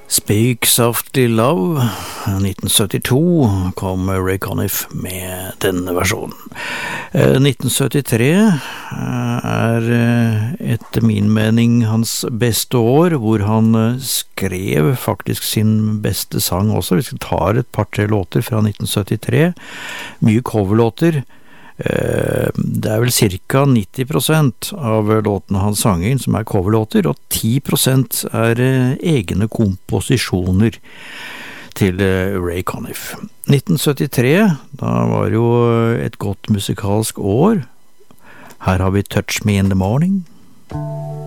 Speak Softly Love, 1972 kom Ray Conniff med denne versjonen. 1973 er etter min mening hans beste år, hvor han skrev faktisk sin beste sang også. Vi skal ta et par-tre låter fra 1973, mye coverlåter. Det er vel cirka 90% av låtene han sang inn som er coverlåter, og 10% er egne komposisjoner til Ray Conniff. 1973, da var jo et godt musikalsk år. Her har vi Touch Me in the Morning.